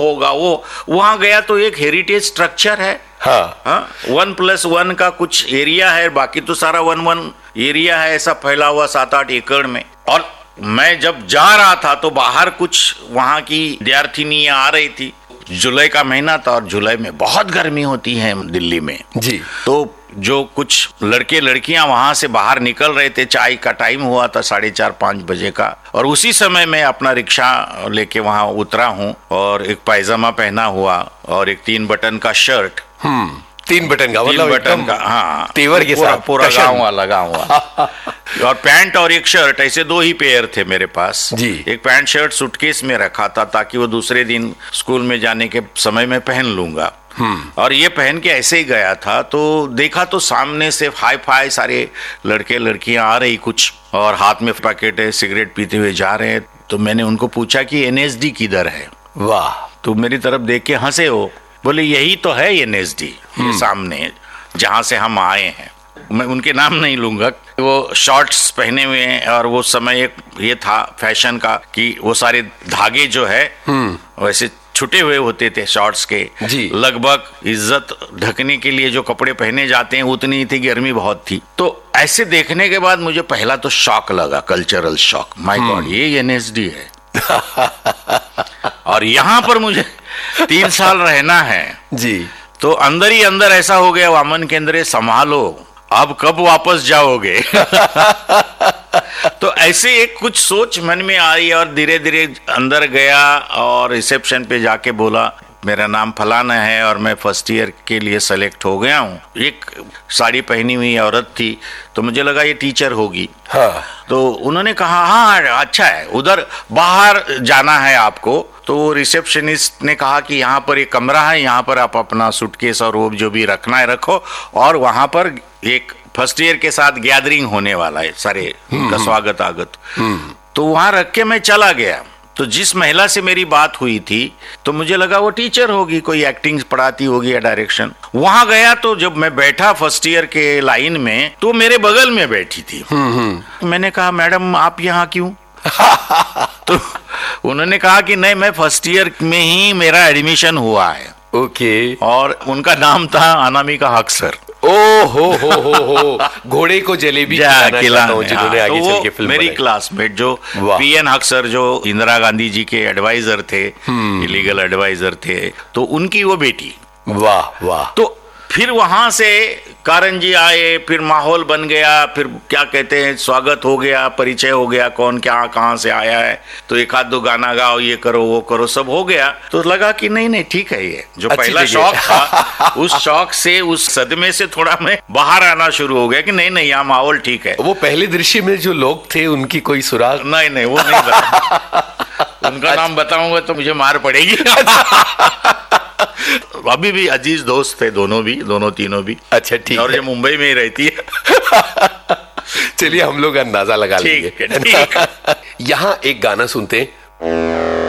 होगा वो। वहां गया तो एक हेरिटेज स्ट्रक्चर है, हाँ 1+1 का कुछ एरिया है, बाकी तो सारा 1 एरिया है, ऐसा फैला हुआ 7-8 एकड़ में। और मैं जब जा रहा था तो बाहर कुछ वहां की विद्यार्थिनियां आ रही थी। जुलाई का महीना था और जुलाई में बहुत गर्मी होती है दिल्ली में जी। तो जो कुछ लड़के लड़कियां वहां से बाहर निकल रहे थे, चाय का टाइम हुआ था 4:30-5 बजे का, और उसी समय मैं अपना रिक्शा लेके वहां उतरा हूं और एक पायजामा पहना हुआ और एक 3 बटन का शर्ट। 3 बटन का मतलब 3 बटन का, हाँ, तेवर के साथ पूरा गाँव लगा हुआ और पैंट और एक शर्ट, ऐसे 2 ही पेयर थे मेरे पास जी। एक पैंट शर्ट सूटकेस में रखा था ताकि वो दूसरे दिन स्कूल में जाने के समय में पहन लूंगा। और ये पहन के ऐसे ही गया था तो देखा तो सामने से हाई फाई सारे लड़के लड़कियां आ रही कुछ, और हाथ में पैकेट है, सिगरेट पीते हुए जा रहे हैं। तो मैंने उनको पूछा कि NSD किधर है। वाह। तो मेरी तरफ देख के हंसे वो, बोले यही तो है NSD, ये सामने जहां से हम आए हैं। मैं उनके नाम नहीं लूंगा। वो शॉर्ट्स पहने हुए हैं और वो समय एक ये था फैशन का कि वो सारे धागे जो है वैसे छुटे हुए होते थे शॉर्ट्स के जी। लगभग इज्जत ढकने के लिए जो कपड़े पहने जाते हैं उतनी ही थी, गर्मी बहुत थी। तो ऐसे देखने के बाद मुझे पहला तो शॉक लगा, कल्चरल शॉक। माय गॉड, ये NSD है और यहाँ पर मुझे 3 साल रहना है जी। तो अंदर ही अंदर ऐसा हो गया, वामन केंद्रे संभालो, अब कब वापस जाओगे तो ऐसे एक कुछ सोच मन में आई और धीरे धीरे अंदर गया और रिसेप्शन पे जाके बोला मेरा नाम फलाना है और मैं फर्स्ट ईयर के लिए सेलेक्ट हो गया हूँ। एक साड़ी पहनी हुई औरत थी तो मुझे लगा ये टीचर होगी। हाँ। तो उन्होंने कहा हाँ अच्छा है, उधर बाहर जाना है आपको। तो रिसेप्शनिस्ट ने कहा कि यहाँ पर एक कमरा है, यहाँ पर आप अपना सूटकेस और वो जो भी रखना है रखो, और वहां पर एक फर्स्ट ईयर के साथ गैदरिंग होने वाला है, सारे उनका स्वागत आगत। तो वहां रख के मैं चला गया। तो जिस महिला से मेरी बात हुई थी तो मुझे लगा वो टीचर होगी, कोई एक्टिंग पढ़ाती होगी या डायरेक्शन। वहां गया तो जब मैं बैठा फर्स्ट ईयर के लाइन में तो मेरे बगल में बैठी थी। मैंने कहा मैडम आप यहाँ क्यों तो उन्होंने कहा कि नहीं, मैं फर्स्ट ईयर में ही मेरा एडमिशन हुआ है। ओके। और उनका नाम था अनामिका हक सर। ओ हो घोड़े को जलेबी खिलाना जिन्होंने आगे चल के फिल्म मेरी क्लासमेट जो PN हक सर जो इंदिरा गांधी जी के एडवाइजर थे, इलीगल एडवाइजर थे, तो उनकी वो बेटी। वाह वाह। तो फिर वहां से कारण जी आए, फिर माहौल बन गया, फिर क्या कहते हैं स्वागत हो गया, परिचय हो गया, कौन क्या कहाँ से आया है, तो 1-2 गाना गाओ, ये करो वो करो, सब हो गया। तो लगा कि नहीं ठीक है, ये जो पहला शौक था उस शौक से, उस सदमे से थोड़ा मैं बाहर आना शुरू हो गया कि नहीं यहाँ माहौल ठीक है। वो पहले दृश्य में जो लोग थे उनकी कोई सुराग? नहीं वो नहीं बता उनका नाम बताऊंगा तो मुझे मार पड़ेगी अभी भी अजीज दोस्त थे दोनों तीनों भी। अच्छा ठीक है। और ये मुंबई में ही रहती है चलिए हम लोग अंदाजा लगा लेंगे। ठीक है। यहाँ एक गाना सुनते हैं।